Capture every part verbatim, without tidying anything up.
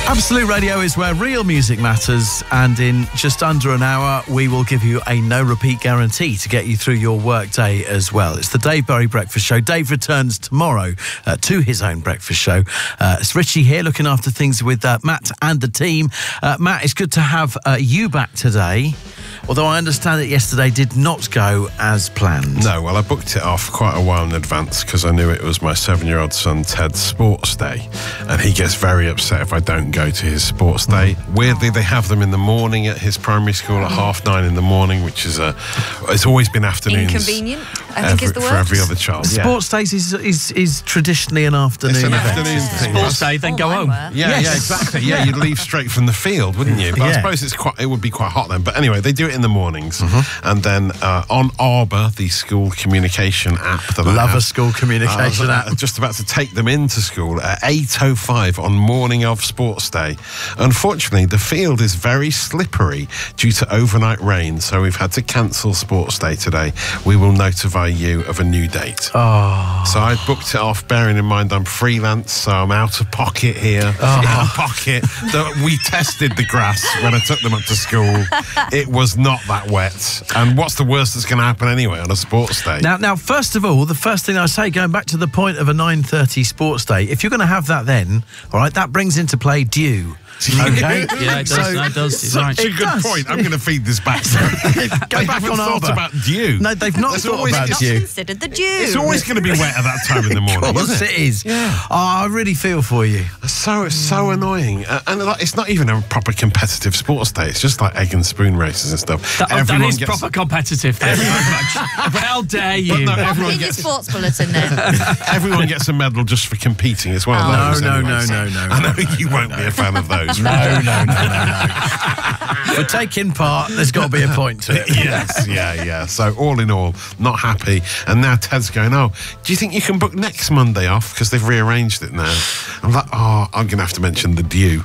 Absolute Radio is where real music matters, and in just under an hour we will give you a no repeat guarantee to get you through your work day as well. It's the Dave Berry Breakfast Show. Dave returns tomorrow uh, to his own breakfast show. Uh, it's Richie here looking after things with uh, Matt and the team. Uh, Matt, it's good to have uh, you back today. Although I understand that yesterday did not go as planned. No, well, I booked it off quite a while in advance because I knew it was my seven-year-old son Ted's sports day, and he gets very upset if I don't go to his sports day. Weirdly, they have them in the morning at his primary school at half nine in the morning, which is a. It's always been afternoons. Inconvenient, I think every, is the word. for every other child. Yeah. Sports days is, is is traditionally an afternoon It's an event. afternoon thing. Sports day, then Oh, go mine home. were. Yeah, Yes. yeah, exactly. Yeah, you'd leave straight from the field, wouldn't you? But Yeah. I suppose it's quite. It would be quite hot then. But anyway, they do it in the mornings, Mm-hmm. and then uh, on Arbor, the school communication app that I Love have, a school communication I was, uh, app. just about to take them into school at eight oh five on morning of sports day. Unfortunately, the field is very slippery due to overnight rain, so we've had to cancel sports day today. We will notify you of a new date. Oh. So I booked it off, bearing in mind I'm freelance, so I'm out of pocket here. Oh. Out of pocket. The, we tested the grass when I took them up to school. It was not that wet. And what's the worst that's going to happen anyway on a sports day? Now, now, first of all, the first thing I say, going back to the point of a nine thirty sports day, if you're going to have that then, all right, that brings into play dew. Okay? Yeah, it does. So- no, it does. It's Such right. a It good does. point. I'm going to feed this back. Go They back haven't on thought Arbor. about dew. No, they've not There's thought always- about it's- dew. Considered the dew. It's always going to be wet at that time in the morning, Of course isn't it it? is. Yeah. Oh, I really feel for you. So it's so annoying, uh, and like, it's not even a proper competitive sports day. It's just like egg and spoon races and stuff. That, that Everyone is gets- proper competitive. Thank you very much. But how dare you? no, Pop everyone it in your gets- sports bulletin then. Everyone gets a medal just for competing. It's one of Oh. those. No, no, anyway, no, so- no, no, I know no, you no, won't no. be a fan of those. No, no, no, no, no. For taking part, there's got to be a point to it. Yes, yeah, yeah. So all in all, not happy. And now Ted's going, oh, do you think you can book next Monday off? Because they've rearranged it now. I'm like, oh, I'm going to have to mention the dew.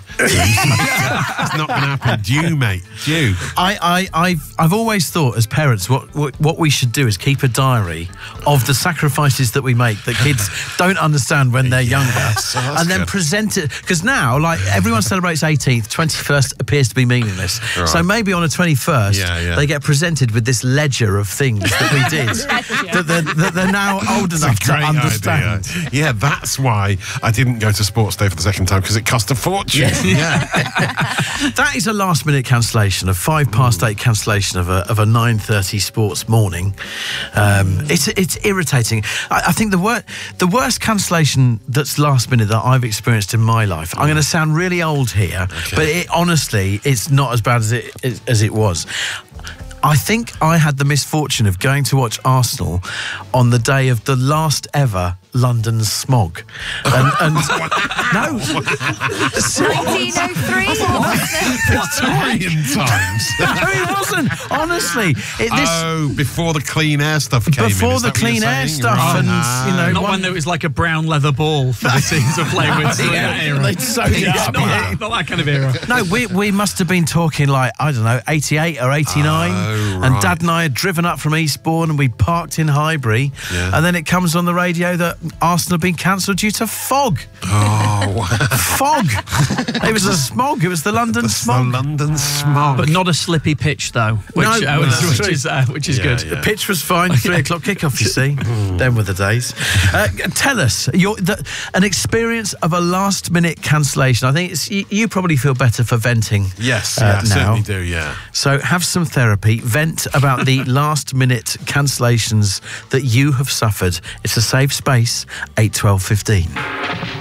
It's not going to happen. Dew, mate. Dew. I, I, I've, I've always thought as parents, what, what, what we should do is keep a diary of the sacrifices that we make that kids don't understand when they're younger, Yes, oh, that's and then good. present it. Because now, like, everyone celebrates eighteenth, twenty-first appears to be meaningless. Right. So maybe on a twenty-first, Yeah, yeah. they get presented with this ledger of things that we did that, they're, that they're now old It's a enough to great understand. idea. Yeah, that's why I didn't go to sports day for the second time, because it cost a fortune. Yeah. That is a last minute cancellation, a five past eight cancellation of a of a nine thirty sports morning. Um, it's it's irritating. I, I think the wor- the worst cancellation that's last minute that I've experienced in my life. I'm going to sound really old here, but it, honestly, it's not as bad as it as it was. I think I had the misfortune of going to watch Arsenal on the day of the last ever London smog. And, and no, nineteen oh three. Victorian times. no, it wasn't. Honestly, it, this oh, before the clean air stuff came in. before is the that what you're clean air saying? stuff, Right. and Ah. you know, Not one- when there was like a brown leather ball for the teams to play with. So in that era. They'd sewed it Yeah, up, not, yeah. that, not that kind of era. No, we we must have been talking like, I don't know, eighty-eight or eighty-nine. Oh, And right. Dad and I had driven up from Eastbourne and we parked in Highbury. Yeah. And then it comes on the radio that Arsenal had been cancelled due to fog. Oh, wow. Fog. It was a smog. It was the London It's the smog. London smog. But not a slippy pitch, though, which, No, uh, well, which, that's which true. is uh, which is Yeah, good. yeah. The pitch was fine. Three o'clock kickoff, you see. Them were the days. Uh, tell us, your, the, an experience of a last minute cancellation. I think it's, you, you probably feel better for venting. Yes, uh, yeah, I now. certainly do, yeah. So have some therapy. Vent about the last minute cancellations that you have suffered. It's a safe space. eight twelve fifteen.